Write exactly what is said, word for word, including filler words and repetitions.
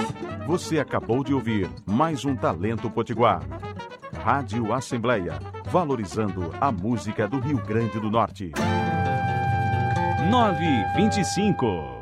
Você acabou de ouvir mais um Talento Potiguar. Rádio Assembleia, valorizando a música do Rio Grande do Norte. nove e vinte e cinco.